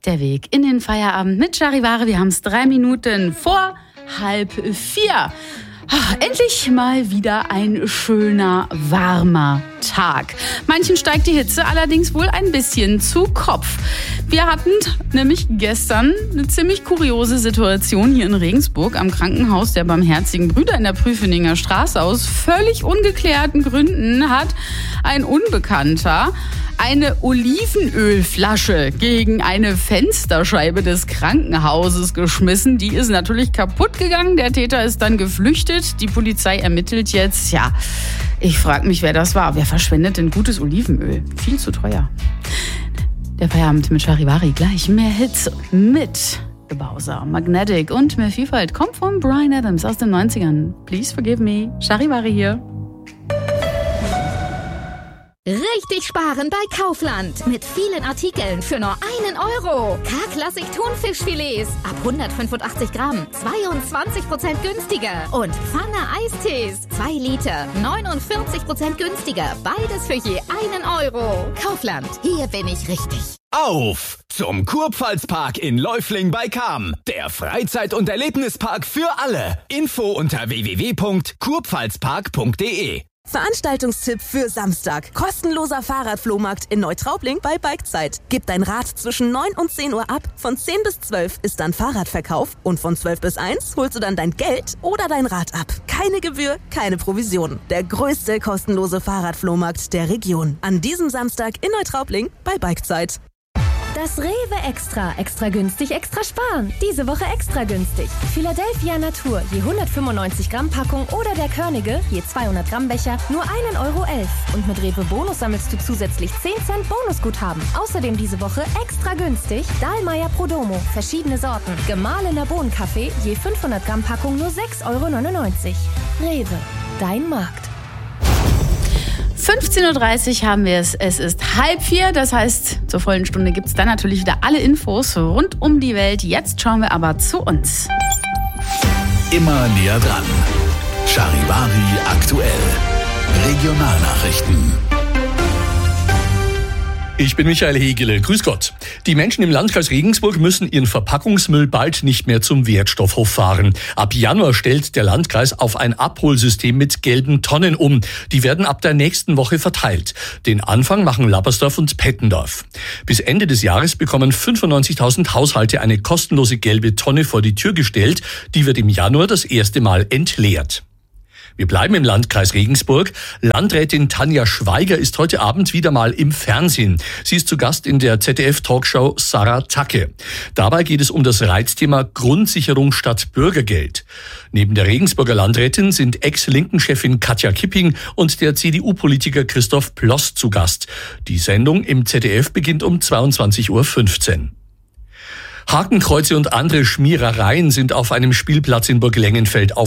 Der Weg in den Feierabend mit Charivari. Wir haben es 3 Minuten vor 3:30. Endlich mal wieder ein schöner, warmer Tag. Manchen steigt die Hitze allerdings wohl ein bisschen zu Kopf. Wir hatten nämlich gestern eine ziemlich kuriose Situation hier in Regensburg am Krankenhaus der Barmherzigen Brüder in der Prüfeninger Straße. Aus völlig ungeklärten Gründen hat ein Unbekannter eine Olivenölflasche gegen eine Fensterscheibe des Krankenhauses geschmissen. Die ist natürlich kaputt gegangen. Der Täter ist dann geflüchtet. Die Polizei ermittelt jetzt. Ja, ich frage mich, wer das war. Wer verschwendet denn gutes Olivenöl? Viel zu teuer. Der Feierabend mit Charivari. Gleich mehr Hits mit The Bowser, Magnetic und mehr Vielfalt. Kommt von Bryan Adams aus den 90ern. Please forgive me. Charivari hier. Richtig sparen bei Kaufland. Mit vielen Artikeln für nur 1 Euro. K-Klassik Thunfischfilets ab 185 Gramm. 22% günstiger. Und Pfanne Eistees. 2 Liter. 49% günstiger. Beides für je 1 Euro. Kaufland. Hier bin ich richtig. Auf zum Kurpfalzpark in Läufling bei Cham. Der Freizeit- und Erlebnispark für alle. Info unter www.kurpfalzpark.de. Veranstaltungstipp für Samstag. Kostenloser Fahrradflohmarkt in Neutraubling bei Bikezeit. Gib dein Rad zwischen 9 und 10 Uhr ab. Von 10 bis 12 ist dann Fahrradverkauf. Und von 12 bis 1 holst du dann dein Geld oder dein Rad ab. Keine Gebühr, keine Provision. Der größte kostenlose Fahrradflohmarkt der Region. An diesem Samstag in Neutraubling bei Bikezeit. Das Rewe Extra. Extra günstig, extra sparen. Diese Woche extra günstig. Philadelphia Natur, je 195 Gramm Packung oder der Körnige, je 200 Gramm Becher, nur 1,11 Euro. Und mit Rewe Bonus sammelst du zusätzlich 10 Cent Bonusguthaben. Außerdem diese Woche extra günstig Dahlmeier Prodomo, verschiedene Sorten. Gemahlener Bohnenkaffee, je 500 Gramm Packung, nur 6,99 Euro. Rewe, dein Markt. 15:30 Uhr haben wir es. Es ist 3:30. Das heißt, zur vollen Stunde gibt es dann natürlich wieder alle Infos rund um die Welt. Jetzt schauen wir aber zu uns. Immer näher dran. Charivari aktuell. Regionalnachrichten. Ich bin Michael Hegele. Grüß Gott. Die Menschen im Landkreis Regensburg müssen ihren Verpackungsmüll bald nicht mehr zum Wertstoffhof fahren. Ab Januar stellt der Landkreis auf ein Abholsystem mit gelben Tonnen um. Die werden ab der nächsten Woche verteilt. Den Anfang machen Lappersdorf und Pettendorf. Bis Ende des Jahres bekommen 95.000 Haushalte eine kostenlose gelbe Tonne vor die Tür gestellt. Die wird im Januar das erste Mal entleert. Wir bleiben im Landkreis Regensburg. Landrätin Tanja Schweiger ist heute Abend wieder mal im Fernsehen. Sie ist zu Gast in der ZDF-Talkshow Sarah Tacke. Dabei geht es um das Reizthema Grundsicherung statt Bürgergeld. Neben der Regensburger Landrätin sind Ex-Linken-Chefin Katja Kipping und der CDU-Politiker Christoph Ploss zu Gast. Die Sendung im ZDF beginnt um 22:15 Uhr. Hakenkreuze und andere Schmierereien sind auf einem Spielplatz in Burg Lengenfeld